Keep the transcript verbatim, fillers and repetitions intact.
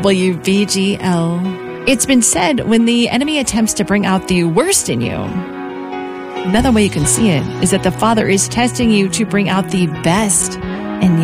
W B G L. It's been said when the enemy attempts to bring out the worst in you, another way you can see it is that the Father is testing you to bring out the best